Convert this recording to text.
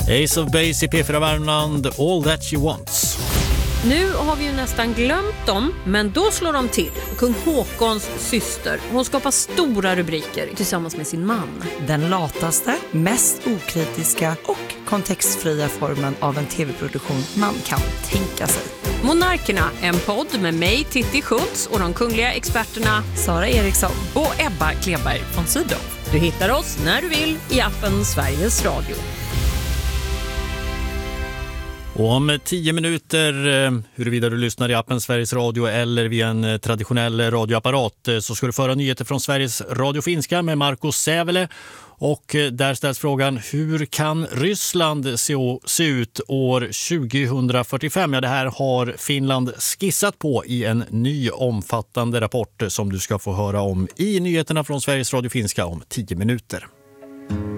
Ace of Base i P4 Värmland, All That She Wants. Nu har vi ju nästan glömt dem, men då slår de till. Kung Håkons syster. Hon skapar stora rubriker tillsammans med sin man. Den lataste, mest okritiska och kontextfria formen av en tv-produktion man kan tänka sig. Monarkerna, en podd med mig, Titti Schultz, och de kungliga experterna Sara Eriksson och Ebba Kleberg von Sydow. Du hittar oss när du vill i appen Sveriges Radio. Och om 10 minuter, huruvida du lyssnar i appen Sveriges Radio eller via en traditionell radioapparat, så ska du föra nyheter från Sveriges Radio Finska med Marko Sävele. Och där ställs frågan, hur kan Ryssland se ut år 2045? Ja, det här har Finland skissat på i en ny omfattande rapport som du ska få höra om i nyheterna från Sveriges Radio Finska om 10 minuter.